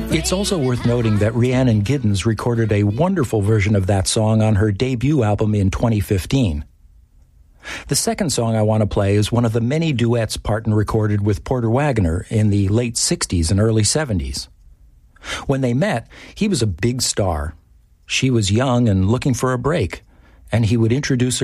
It's also worth noting that Rhiannon Giddens recorded a wonderful version of that song on her debut album in 2015. The second song I want to play is one of the many duets Parton recorded with Porter Wagoner in the late 60s and early 70s. When they met, he was a big star. She was young and looking for a break, and he would introduce